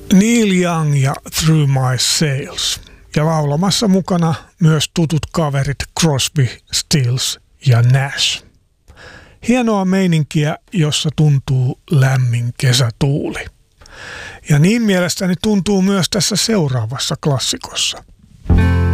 Neil Young ja Through My Sails. Ja laulamassa mukana myös tutut kaverit Crosby, Stills ja Nash. Hienoa meininkiä, jossa tuntuu lämmin kesätuuli. Ja niin mielestäni tuntuu myös tässä seuraavassa klassikossa.